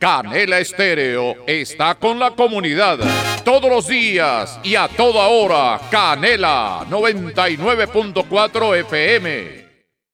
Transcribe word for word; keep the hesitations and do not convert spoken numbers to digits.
Canela Estéreo está con la comunidad todos los días y a toda hora. Canela noventa y nueve punto cuatro F M.